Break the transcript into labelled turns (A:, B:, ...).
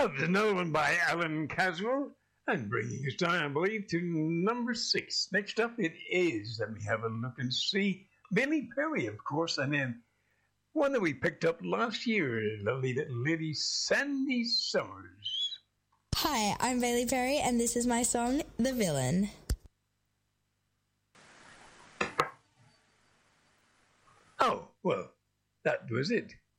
A: That was another one by Alan Caswell, and bringing us down, I believe, to number 6. Next up it is, let me have a look and see, Billy Perry, of course, and then one that we picked up last year, lovely little lady, Sandy Summers.
B: Hi, I'm Bailey Perry, and this is my song, The Villain.
A: Oh, well, that was it.